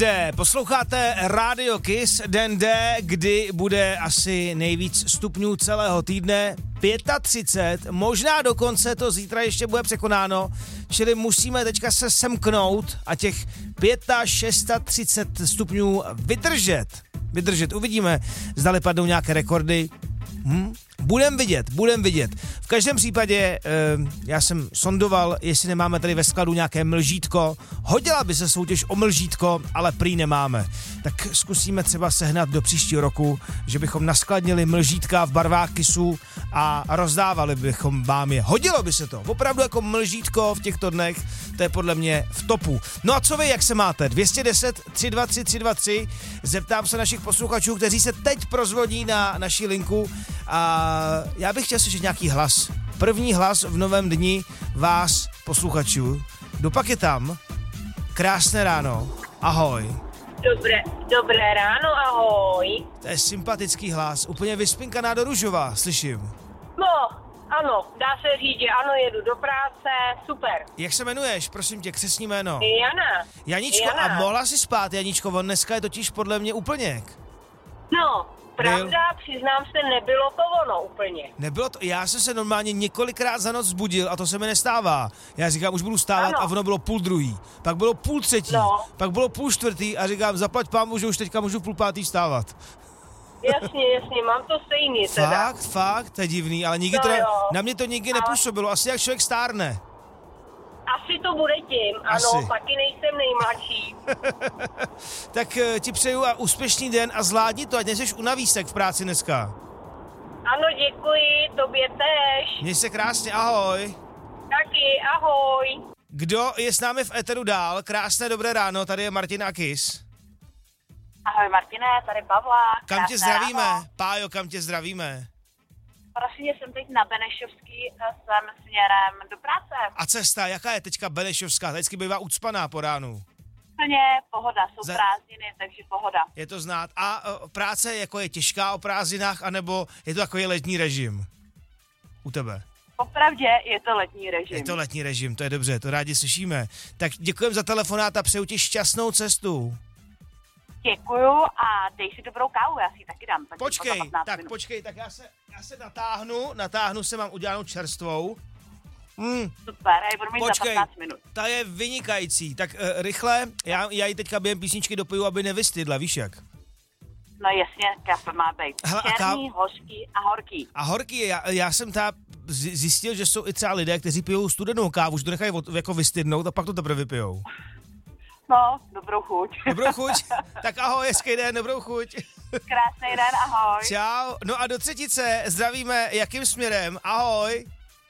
Posloucháte Radio Kiss, den D, kdy bude asi nejvíc stupňů celého týdne, 35, možná dokonce to zítra ještě bude překonáno, čili musíme teďka se semknout a těch 35 stupňů vydržet. Uvidíme, zdali padnou nějaké rekordy. Budem vidět. V každém případě já jsem sondoval, jestli nemáme tady ve skladu nějaké mlžítko. Hodila by se soutěž o mlžítko, ale prý nemáme. Tak zkusíme třeba sehnat do příštího roku, že bychom naskladnili mlžítka v barvách Kissu a rozdávali bychom vám je. Hodilo by se to. Opravdu jako mlžítko v těchto dnech, to je podle mě v topu. No a co vy, jak se máte? 210 323 323. Zeptám se našich posluchačů, kteří se teď prozvodí na naši linku a já bych chtěl slyšet nějaký hlas. První hlas v novém dni vás, posluchačů. Dopak je tam. Krásné ráno. Ahoj. Dobré ráno, ahoj. To je sympatický hlas. Úplně vyspinkaná do růžová, slyším. No, ano, dá se říct, že ano, jedu do práce, super. Jak se jmenuješ, prosím tě, křestní jméno? Jana. Janíčko, Jana. a mohla si spát, Janíčko, on dneska je totiž podle mě úplněk. No, pravda, přiznám se, nebylo to ono úplně. Nebylo to, já jsem se normálně několikrát za noc vzbudil a to se mi nestává. Já říkám, už budu stávat ano. a ono bylo 2:30, pak bylo 2:30, no. pak bylo 3:30 a říkám, zaplať pámu, že už teďka můžu 4:30 vstávat. Jasně, mám to stejný teda. Fakt, to je divný, ale nikdy no, to na mě to nikdy nepůsobilo, asi jak člověk stárne. Asi to bude tím, ano, taky nejsem nejmladší. Tak ti přeju a úspěšný den a zvládni to, ať nejseš unavísek v práci dneska. Ano, děkuji, tobě též. Měj se krásně, ahoj. Taky, ahoj. Kdo je s námi v éteru dál? Krásné dobré ráno, tady je Martin a Kiss. Ahoj Martine, tady Pavla. Kam tě zdravíme? Ráno. Pájo, kam tě zdravíme? Prosím, jsem teď na Benešovský, jsem směrem do práce. A cesta, jaká je teďka Benešovská? Vždycky bývá ucpaná po ránu. Plně pohoda, jsou prázdniny, takže pohoda. Je to znát. A práce jako je těžká o prázdninách, anebo je to takový letní režim? U tebe? Popravdě je to letní režim. Je to letní režim, to je dobře, to rádi slyšíme. Tak děkujem za telefonát a přeju ti šťastnou cestu. Děkuju a dej si dobrou kávu, já si ji taky dám. Počkej, tak já se natáhnu se, mám udělanou čerstvou. Super, já ji budu mít za 15 minut. Ta je vynikající, tak rychle, já ji teďka během písničky dopiju, aby nevystydla, víš jak? No jasně, kafe má být černý, hořký a horký. A horký, já jsem zjistil, že jsou i třeba lidé, kteří pijou studenou kávu, že to nechají jako vystydnout a pak to teprve vypijou. No, dobrou chuť. Dobrou chuť? Tak ahoj, hezký den, dobrou chuť. Krásný den, ahoj. Čau, no a do třetice zdravíme, jakým směrem, ahoj.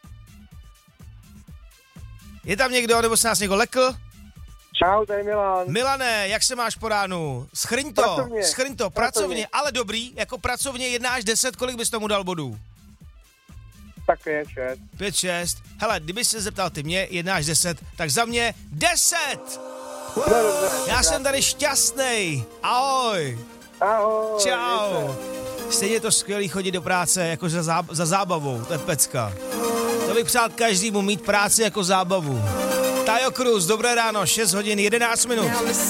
Je tam někdo, nebo se nás někdo lekl? Čau, tady Milan. Milane, jak se máš po ránu? Schrň to, pracovně, ale dobrý, jako pracovně 1 až 10, kolik bys tomu dal bodů? Tak 5-6. 5-6. Hele, kdyby se zeptal ty mě 1 až 10, tak za mě 10! Já jsem tady šťastnej. Ahoj. Ahoj. Čau. Stejně je to skvělý chodit do práce jako za zábavou, to je pecka. To bych přál každému mít práci jako zábavu. Tajo Cruz, dobré ráno, 6 hodin 11 minut.